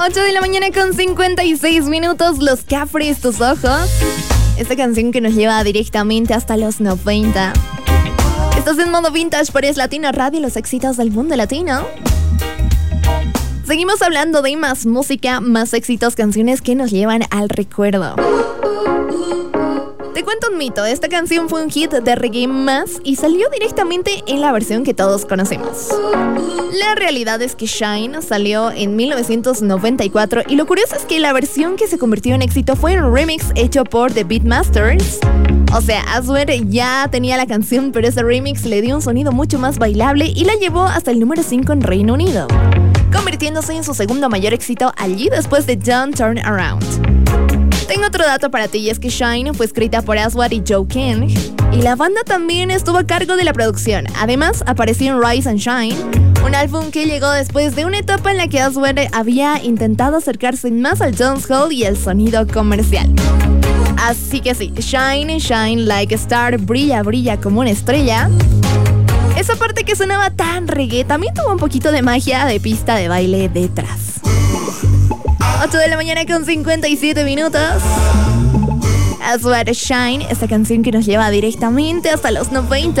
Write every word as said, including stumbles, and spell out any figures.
ocho de la mañana con cincuenta y seis minutos, Los Capris, tus ojos. Esta canción que nos lleva directamente hasta los noventa. Estás en modo vintage por Es Latino Radio, los éxitos del mundo latino. Seguimos hablando de más música, más éxitos, canciones que nos llevan al recuerdo. Te cuento un mito, esta canción fue un hit de reggae más y salió directamente en la versión que todos conocemos. La realidad es que Shine salió en mil novecientos noventa y cuatro y lo curioso es que la versión que se convirtió en éxito fue un remix hecho por The Beatmasters. O sea, Aswad ya tenía la canción, pero ese remix le dio un sonido mucho más bailable y la llevó hasta el número cinco en Reino Unido, convirtiéndose en su segundo mayor éxito allí después de Don't Turn Around. Tengo otro dato para ti y es que Shine fue escrita por Aswad y Joe King y la banda también estuvo a cargo de la producción. Además, apareció en Rise and Shine, un álbum que llegó después de una etapa en la que Aswad había intentado acercarse más al dancehall y el sonido comercial. Así que sí, Shine, Shine like a star, brilla, brilla como una estrella. Esa parte que sonaba tan reggae también tuvo un poquito de magia de pista de baile detrás. ocho de la mañana con cincuenta y siete minutos. Aswad Shine, esta canción que nos lleva directamente hasta los noventa.